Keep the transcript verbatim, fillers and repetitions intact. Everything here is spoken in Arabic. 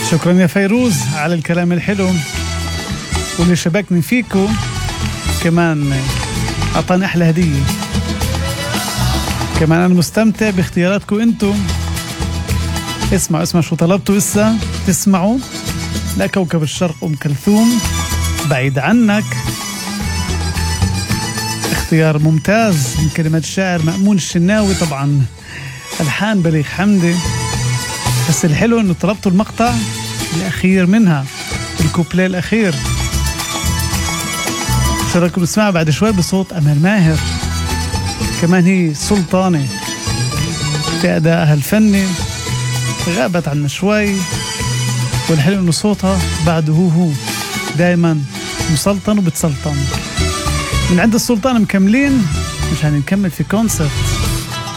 شكرا يا فيروز على الكلام الحلو واللي شبكني فيكو، كمان أعطاني أحلى هدية. كمان أنا مستمتع باختياراتكم أنتم. اسمعوا اسمعوا شو طلبتوا إسا تسمعوا لكوكب الشرق أم كلثوم بعيد عنك. اختيار ممتاز من كلمات الشاعر مأمون الشناوي، طبعا ألحان بليغ حمدي، بس الحلو انه طلبتوا المقطع الاخير منها، الكوبليه الاخير. شو رايكم نسمعها بعد شوي بصوت أمل ماهر؟ كمان هي سلطانة في أدائها الفني، غابت عنا شوي، والحلو انه صوتها بعده هو هو دايما مسلطن وبتسلطن. من عند السلطان مكملين مش هنكمل في كونسرت